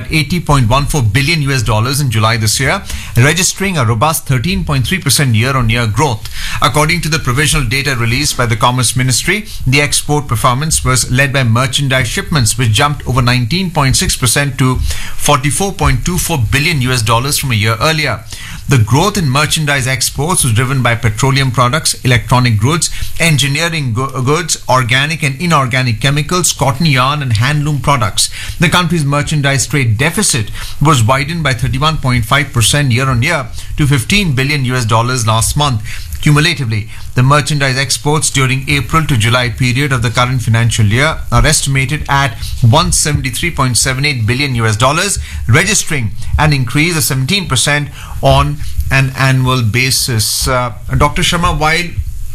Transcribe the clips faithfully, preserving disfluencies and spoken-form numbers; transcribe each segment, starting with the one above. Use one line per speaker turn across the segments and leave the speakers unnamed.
at eighty point one four billion U S dollars in July this year, registering a robust thirteen point three percent year-on-year growth. According to the provisional data released by the Commerce Ministry, the export performance was led by merchandise shipments, which jumped over nineteen point six percent to forty-four point two four billion U S dollars from a year earlier. The growth in merchandise exports was driven by petroleum products, electronic goods, engineering go- goods, organic and inorganic chemicals, cotton yarn and handloom products. The country's merchandise trade deficit was widened by thirty-one point five percent year-on-year to fifteen billion U S dollars last month. Cumulatively, the merchandise exports during April to July period of the current financial year are estimated at one hundred seventy-three point seven eight billion U S dollars, registering an increase of seventeen percent on an annual basis. Uh, Doctor Sharma, while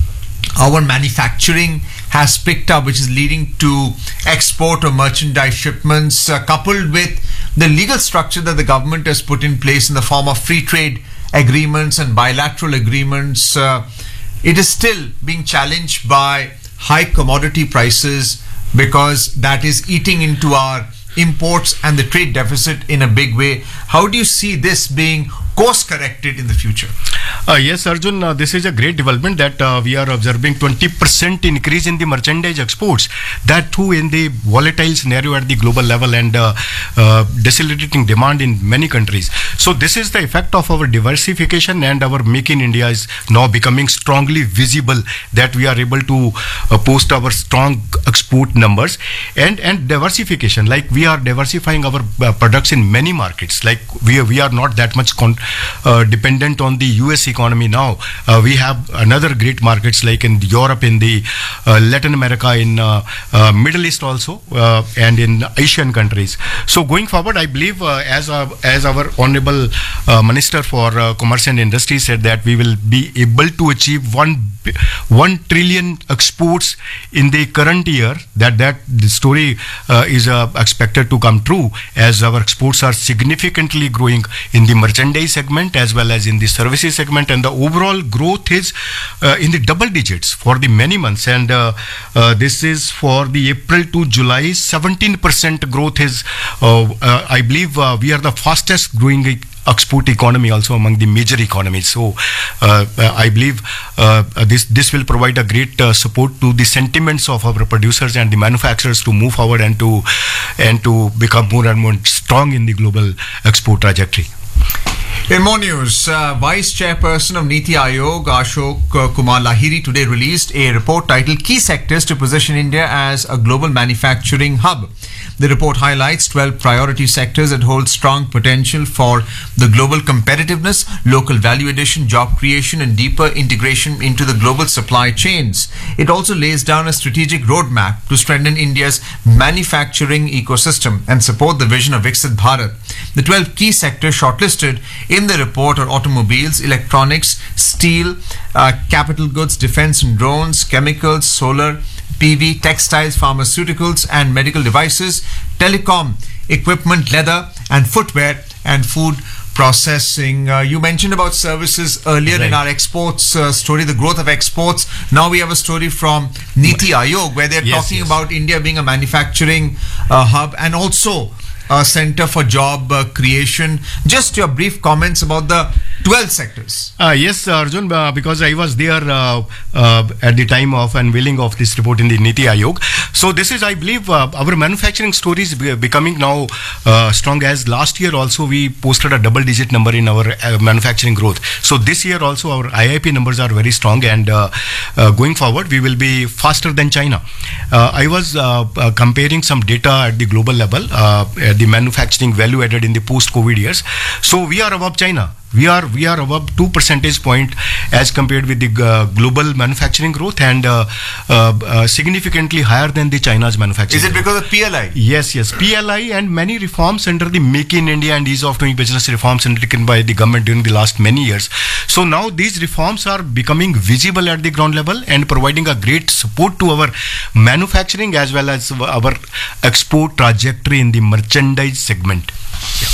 our manufacturing has picked up, which is leading to export of merchandise shipments, uh, coupled with the legal structure that the government has put in place in the form of free trade agreements and bilateral agreements, uh, it is still being challenged by high commodity prices, because that is eating into our imports and the trade deficit in a big way. How do you see this being course corrected in the future?
Uh, yes, Arjun, uh, this is a great development that uh, we are observing twenty percent increase in the merchandise exports, that too in the volatile scenario at the global level and uh, uh, decelerating demand in many countries. So this is the effect of our diversification, and our Make in India is now becoming strongly visible, that we are able to uh, post our strong export numbers and, and diversification. Like we are diversifying our uh, products in many markets. Like we, we are not that much con- uh, dependent on the U S economy now. Uh, we have another great markets like in Europe, in the uh, Latin America, in uh, uh, Middle East also, uh, and in Asian countries. So going forward, I believe uh, as our, as our honorable uh, Minister for uh, Commerce and Industry said, that we will be able to achieve one one trillion exports in the current year. That that the story uh, is uh, expected to come true, as our exports are significantly growing in the merchandise segment as well as in the services segment, and the overall growth is uh, in the double digits for the many months, and uh, uh, this is for the April to July. Seventeen percent growth is uh, uh, I believe uh, we are the fastest growing export economy also among the major economies. So uh, I believe uh, this this will provide a great uh, support to the sentiments of our producers and the manufacturers to move forward and to and to become more and more strong in the global export trajectory.
In more news, uh, Vice Chairperson of Niti Aayog, Ashok uh, Kumar Lahiri, today released a report titled Key Sectors to Position India as a Global Manufacturing Hub. The report highlights twelve priority sectors that hold strong potential for the global competitiveness, local value addition, job creation, and deeper integration into the global supply chains. It also lays down a strategic roadmap to strengthen India's manufacturing ecosystem and support the vision of Viksit Bharat. The twelve key sectors shortlisted in the report are automobiles, electronics, steel, uh, capital goods, defense and drones, chemicals, solar, P V, textiles, pharmaceuticals and medical devices, telecom, equipment, leather and footwear, and food processing. Uh, you mentioned about services earlier right. in our exports uh, story, the growth of exports. Now we have a story from Niti Aayog where they're yes, talking yes. about India being a manufacturing uh, hub and also a center for job uh, creation. Just your brief comments about the twelve sectors.
Uh, yes, Arjun, uh, because I was there uh, uh, at the time of unveiling of this report in the Niti Aayog. So this is, I believe, uh, our manufacturing story is be- becoming now uh, strong, as last year also we posted a double digit number in our uh, manufacturing growth. So this year also our I I P numbers are very strong, and uh, uh, going forward we will be faster than China. Uh, I was uh, uh, comparing some data at the global level, uh, at the manufacturing value added in the post-COVID years. So we are above China. We are we are above two percentage point as compared with the uh, global manufacturing growth, and uh, uh, uh, significantly higher than the China's manufacturing.
Is it
growth.
because of P L I?
Yes, yes, P L I and many reforms under the Make in India and Ease of Doing Business reforms undertaken by the government during the last many years. So now these reforms are becoming visible at the ground level and providing a great support to our manufacturing as well as our export trajectory in the merchandise segment. Yeah.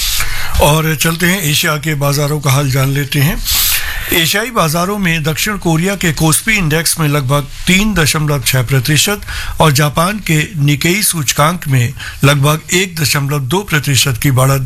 और चलते हैं Asia के बाजारों का हाल जान लेते हैं। एशियाई बाजारों में दक्षिण कोरिया के कोस्पी इंडेक्स में लगभग तीन दशमलव छह प्रतिशत और जापान के निकेई सूचकांक में लगभग एक दशमलव दो प्रतिशत की बढ़त